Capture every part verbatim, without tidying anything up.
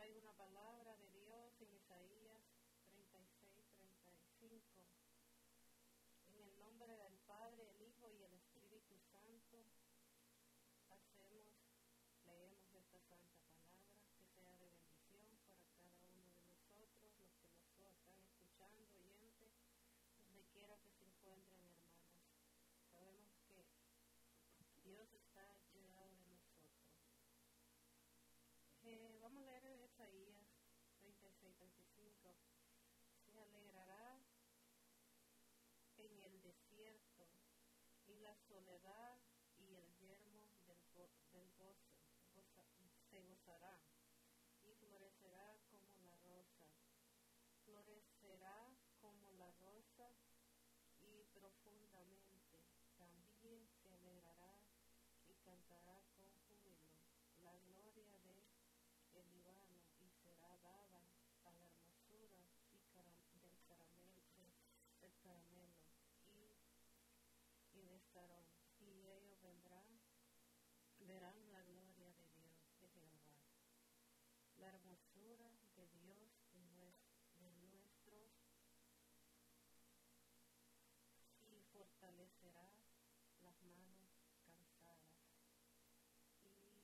traigo una palabra de Dios en Isaías treinta y seis, treinta y cinco. En el nombre del Padre, el Hijo y el Espíritu Santo, hacemos, leemos esta santa palabra, que sea de bendición para cada uno de nosotros, los que nos están escuchando, oyentes, donde quiera que se encuentren, hermanos. Sabemos que Dios está al cuidado de nosotros. Eh, vamos a leer en Isaías treinta y seis, treinta y cinco. Se alegrará en el desierto y la soledad y el yermo del, go- del gozo, goza, se gozará y florecerá como la rosa, florecerá como la rosa y profundamente también se alegrará y cantará con júbilo la gloria de el Líbano y será dada a la hermosura y caram- del caramelo, del, del caramelo y, y de Sarón, y ellos vendrán, verán la gloria de Dios, de Jehová, la hermosura de Dios de, nues- de nuestros, y fortalecerá las manos cansadas y,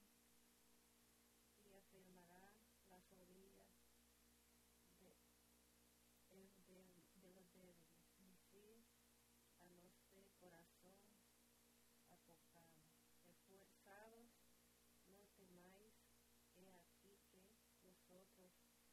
y afirmará las rodillas de, de, de, de los débiles, y sí a los de corazón apocado. Esforzados, no temáis, he aquí que vosotros,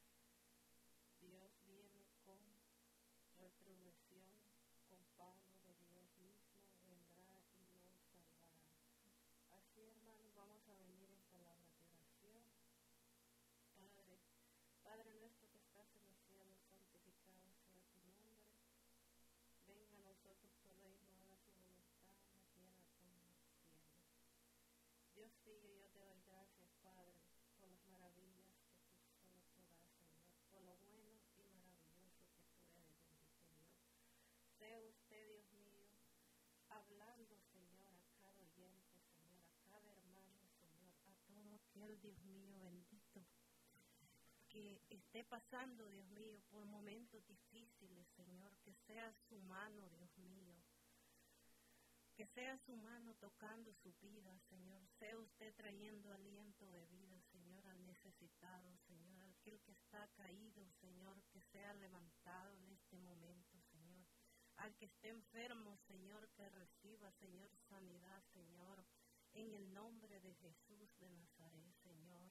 Dios viene con retribución, con pago de Dios mismo, vendrá y nos salvará. Así, hermanos, vamos a venir en palabras de oración. Padre, Padre nuestro que estás en los cielos, santificado sea tu nombre. Venga a nosotros tu reino, haga su voluntad en la tierra como en el cielo. Dios mío, yo te doy gracias, Padre, por las maravillas que tú solo tú das, Señor, por lo bueno y maravilloso que tú eres, bendito Dios. Sea usted, Dios mío, hablando, Señor, a cada oyente, Señor, a cada hermano, Señor, a todo aquel, Dios mío, bendito, que esté pasando, Dios mío, por momentos difíciles, Señor, que sea su mano, Dios mío, que sea su mano tocando su vida, Señor, sea usted trayendo aliento de vida, Señor, al necesitado, Señor, al aquel que está caído, Señor, que sea levantado en este momento, Señor, al que esté enfermo, Señor, que reciba, Señor, sanidad, Señor, en el nombre de Jesús de Nazaret, Señor.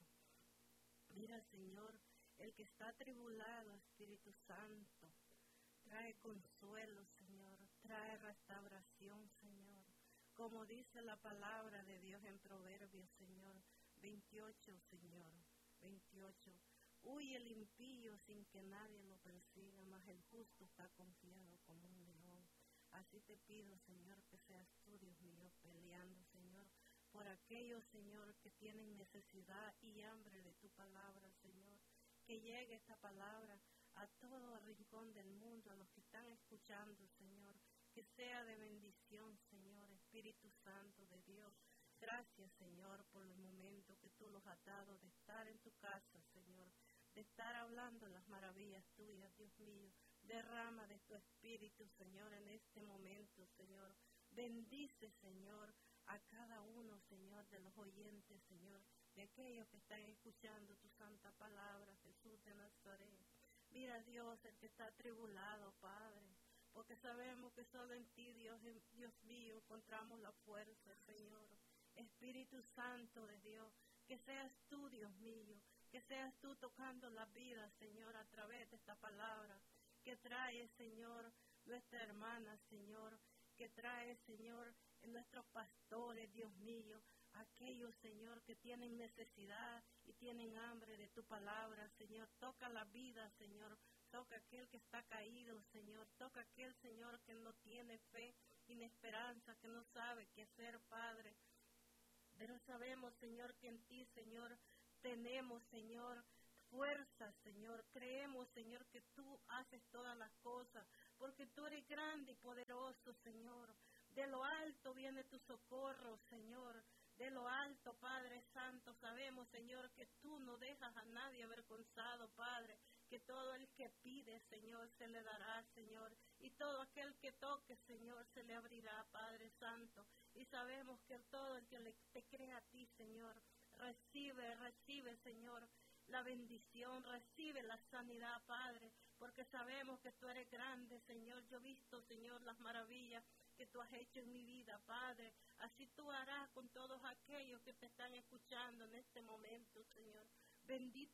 Mira, Señor, el que está atribulado, Espíritu Santo, trae consuelo, Señor, trae restauración, Señor. Como dice la palabra de Dios en Proverbios, Señor, veintiocho, Señor, veintiocho. Huye el impío sin que nadie lo persiga, mas el justo está confiado como un león. Así te pido, Señor, que seas tú, Dios mío, peleando, Señor, por aquellos, Señor, que tienen necesidad y hambre de tu palabra, Señor. Que llegue esta palabra a todo rincón del mundo, a los que están escuchando, Señor, que sea de bendición, Señor, Espíritu Santo de Dios. Gracias, Señor, por el momento que tú los has dado de estar en tu casa, Señor, de estar hablando las maravillas tuyas, Dios mío. Derrama de tu Espíritu, Señor, en este momento, Señor. Bendice, Señor, a cada uno, Señor, de los oyentes, Señor, de aquellos que están escuchando tu santa palabra, Jesús de Nazaret. Mira, Dios, el que está atribulado, Padre, porque sabemos que solo en ti, Dios, Dios mío, encontramos la fuerza, Señor. Espíritu Santo de Dios, que seas tú, Dios mío, que seas tú tocando la vida, Señor, a través de esta palabra, que trae, Señor, nuestra hermana, Señor, que trae, Señor, nuestros pastores, Dios mío, aquellos, Señor, que tienen necesidad y tienen hambre de tu palabra, Señor. Toca la vida, Señor. Toca aquel que está caído, Señor. Toca aquel, Señor, que no tiene fe ni esperanza, que no sabe qué hacer, Padre. Pero sabemos, Señor, que en ti, Señor, tenemos, Señor, fuerza, Señor. Creemos, Señor, que tú haces todas las cosas, porque tú eres grande y poderoso, Señor. De lo alto viene tu socorro, Señor. de lo alto, Padre Santo. Sabemos, Señor, que tú no dejas a nadie avergonzado, Padre, que todo el que pide, Señor, se le dará, Señor, y todo aquel que toque, Señor, se le abrirá, Padre Santo. Y sabemos que todo el que le, te cree a ti, Señor, recibe, recibe, Señor, la bendición, recibe la sanidad, Padre, porque sabemos que tú eres grande, Señor. Yo he visto, Señor, las maravillas que tú has hecho en mi vida, Padre. Así tú harás con todos aquellos que te están escuchando en este momento, Señor. Bendito